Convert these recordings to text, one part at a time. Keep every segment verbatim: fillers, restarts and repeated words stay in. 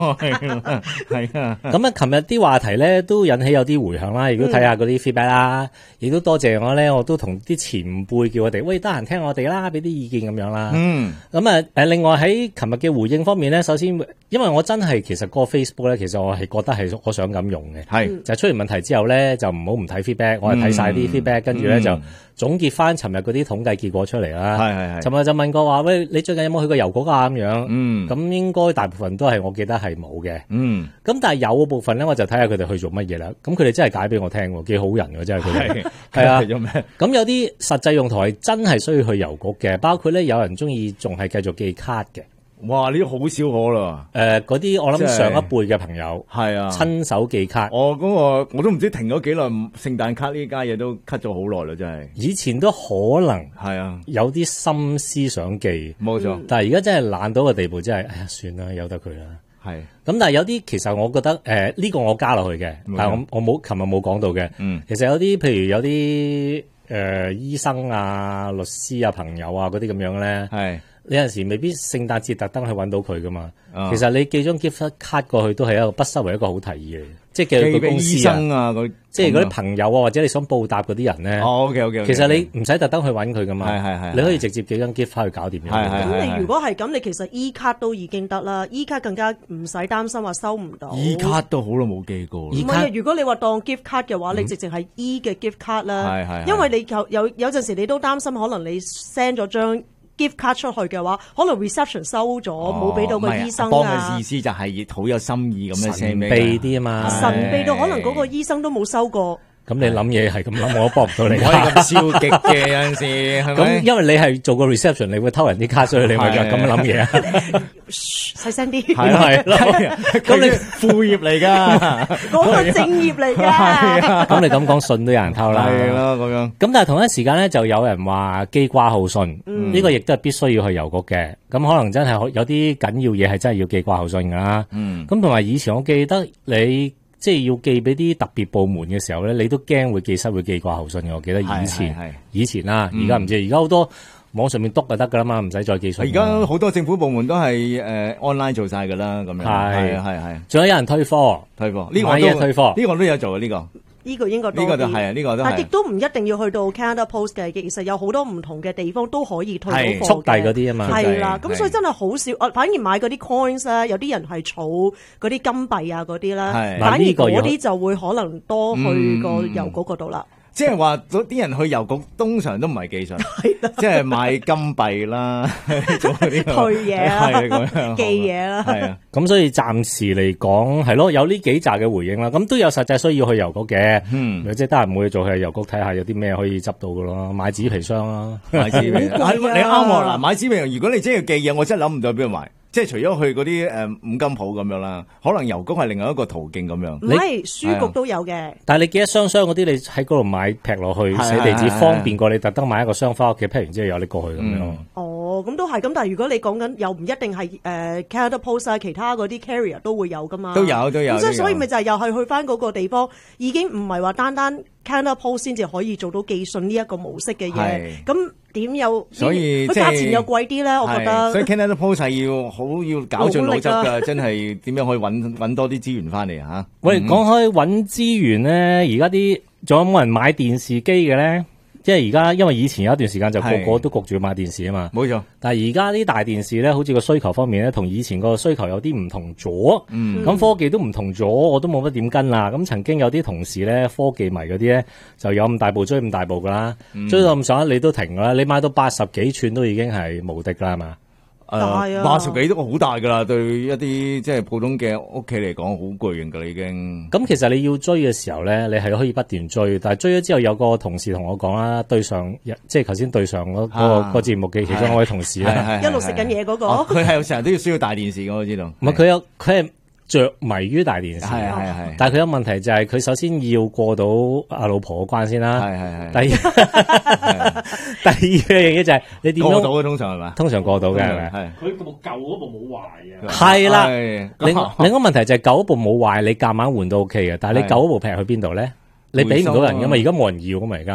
係啊。 咁啊，琴日啲話題咧都引起有啲回響啦，亦都睇下嗰啲 feedback 啦，亦都多謝我咧，我都同啲前輩叫我哋，喂，得閒聽我哋啦，俾啲意見咁樣啦。嗯。咁啊，誒，另外喺琴日嘅回應方面咧，首先因為我真係其實個 Facebook 咧，其實我係覺得係我想咁用嘅，係就係出完問題之後咧，就唔好唔睇 feedback，我係睇晒啲 feedback，跟住咧就總結翻尋日嗰啲統計結果出嚟啦。係係係。尋日就問過話，喂，你最近有冇去過郵局啊？咁樣。嗯。咁應該大部分都係我記得係冇嘅。嗯。咁但係有嘅部分咧，我就睇下佢哋去做乜嘢啦。咁佢哋真係解俾我聽喎，幾好人㗎，真係佢哋。係啊。有咩？咁有啲實際用途係真係需要去郵局嘅，包括咧有人中意仲係繼續寄卡嘅。 哇！呢啲好少可啦。 誒，嗰啲我諗上一輩嘅朋友係啊， 親手寄卡。 我嗰個我都唔知停咗幾耐，聖誕卡呢家嘢都 cut 咗好耐啦，真係。 以前都可能係啊， 有啲心思想寄， 冇錯。 但係而家真係懶到個地步，真係，哎呀，算啦，由得佢啦。 係。 咁但係有啲其實我覺得誒呢個我加落去嘅，但係我我冇琴日冇講到嘅。嗯。其實有啲譬如有啲誒醫生啊、律師啊、朋友啊嗰啲咁樣咧。係。你有陣時未必聖誕節特登去揾到佢噶嘛，哦、其實你寄張 gift 卡過去都係一個不失為一個好提議嚟，即係寄佢公司啊，即係嗰啲朋友啊，或者你想報答嗰啲人咧。 哦 OK OK， 其實你唔使特登去揾佢噶嘛， 係係係， 你可以直接寄張 gift 卡去搞掂嘅。 咁你如果係咁，你其實 E 卡都已經得啦 ，E 卡更加唔使擔心話收唔到。 E 卡都好耐冇寄過。 唔係啊，如果你話當 gift 卡嘅話，嗯、你直情係 E 嘅 gift 卡啦，係係，因為你有有有陣時你都擔心，可能你 send 咗張gift card 出去嘅話，可能 reception 收咗，冇俾到個醫生啊。幫嘅意思就係好有心意咁樣神秘啲啊嘛， 神秘到可能嗰個醫生都冇收過。 咁你諗嘢係咁諗，我都幫唔到你。 可以咁消極嘅有陣時，係咪？ 咁因為你係做個 reception，你會偷人啲卡，所以你咪就咁樣諗嘢啊。 細聲啲。 係係咯。咁你副業嚟㗎， 嗰個正業嚟㗎。 咁你咁講，信都有人偷啦。 係咯，咁樣。咁但係同一時間咧，就有人話寄掛號信，呢個亦都係必須要去郵局嘅。咁可能真係有啲緊要嘢係真係要寄掛號信㗎啦。嗯。咁同埋以前我記得你。即係要寄俾啲特別部門嘅時候咧，你都驚會寄失會寄掛號信嘅。我記得以前，以前啦，而家唔知，而家好多網上面篤就得噶啦嘛，唔使再寄信。 而家好多政府部門都係誒 online 做晒噶啦，咁樣係係係。 仲有有人退貨， 退貨呢個都退貨， 呢個都有做啊呢個。 呢個應該多啲， 呢個就係啊，呢個都係。 但亦都唔一定要去到 Canada Post 嘅，其實有好多唔同嘅地方都可以退到貨嘅。 速遞嗰啲啊嘛， 係啦，咁所以真係好少。我反而買嗰啲 coins 咧，有啲人係儲嗰啲金幣啊嗰啲啦，反而嗰啲就會可能多去個郵局嗰度啦。 即係話啲人去郵局通常都唔係寄信，即係買金幣啦，做嗰啲退嘢啦，寄嘢啦。 係啊， 咁所以暫時嚟講係咯，有呢幾紮嘅回應啦。咁都有實際需要去郵局嘅，嗯，即係得閒冇嘢做去郵局睇下有啲咩可以執到嘅咯，買紙皮箱啦， 買紙皮箱。你啱喎，嗱，買紙皮箱，如果你真係要寄嘢，我真係諗唔到邊度買。即係除咗去嗰啲誒五金鋪咁樣啦，可能郵局係另外一個途徑咁樣。 唔係書局都有嘅。 但係你寄一箱箱嗰啲，你喺嗰度買劈落去寫地址，方便過你特登買一個箱翻屋企劈完之後有你過去咁樣。嗯、 哦，咁都係。咁但係如果你講緊又唔一定係誒、呃、Canada Post 啊，其他嗰啲 carrier 都會有噶嘛。 都有都有。 咁所以咪就係又係去翻嗰個地方，已經唔係話單單 Canada Post 先至可以做到寄信呢一個模式嘅嘢。咁點有？ 所以佢價錢又貴啲咧，我覺得。 所以 Canada Post 係要好要搞盡腦汁㗎，真係點樣可以揾揾多啲資源翻嚟嚇？ 喂，講開揾資源咧，而家啲仲有冇人買電視機嘅咧？即係而家，因為以前有一段時間就個個都焗住買電視啊嘛。冇錯。但係而家啲大電視咧，好似個需求方面咧，同以前個需求有啲唔同咗。嗯。咁科技都唔同咗，我都冇乜點跟啦。咁曾經有啲同事咧，科技迷嗰啲咧，就有咁大部追咁大部噶啦，嗯、追到咁上下你都停噶啦。你買到八十幾寸都已經係無敵啦，係嘛？ 誒，八十幾都好大噶啦，對一啲即係普通嘅屋企嚟講，好巨型噶啦已經。 咁其實你要追嘅時候咧，你係可以不斷追，但係追咗之後，有個同事同我講啦，對上即係頭先對上嗰、嗰個、啊、個節目嘅其中一位同事咧， 一路食緊嘢嗰個， 佢係成日都要需要大電視嘅，我知道。 唔係佢有佢係。着迷於大電視， 係係係， 但係佢有問題就係佢首先要過到阿老婆嘅關先啦， 係係係。 第二，第二樣嘢就係你點樣過到嘅通常係咪？ 通常過到嘅係咪？ 係。佢部舊嗰部冇壞嘅。 係啦。另另一個問題就係舊嗰部冇壞，你夾硬換都 OK 嘅，但係你舊嗰部劈去邊度咧？你俾唔到人噶嘛？而家冇人要噶嘛？而家你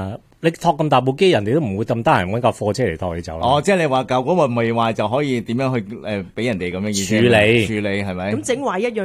你托咁大部機，人哋都唔會咁得閒揾架貨車嚟托你走。 哦，即係你話舊嗰個未壞就可以點樣去誒俾人哋咁樣意思處理處理係咪？ 咁整壞一樣